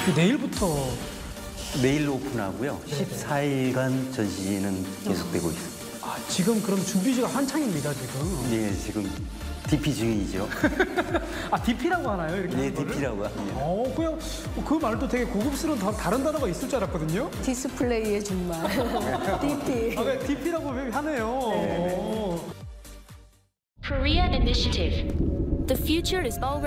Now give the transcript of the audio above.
내일부터 내일 오픈하고요. 14일간 전시는 계속되고 있습니다. 아, 지금 그럼 준비지가 한창입니다, 지금. 예, 지금 DP 중이죠. 아, DP라고 하나요? 이렇게 예, 하는 거를? DP라고 합니다. 그냥 그 말도 되게 고급스러운 다른 단어가 있을 줄 알았거든요. 디스플레이의 준말. DP. 아, 네, DP라고 하네요. Korea Initiative. The future is already